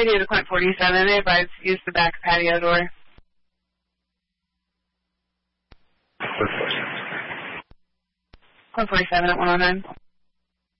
radio to Quint 47. They advise use the back patio door. Quint 47 at 109.